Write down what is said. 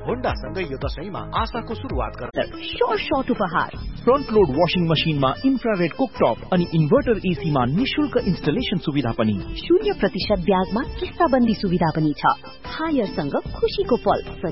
होन्डासँगै यो दशैंमा आशाको सुरुवात गर्छ। शॉर्ट उपहार, फ्रन्ट लोड वाशिङ मशिनमा इन्फ्रारेड कुकटप अनि इन्भर्टर एसीमा निशुल्क इन्स्टलेसन सुविधा पनि। 0% ब्याजमा किस्ताबन्दी सुविधा पनि छ। हायरसँग खुशीको पल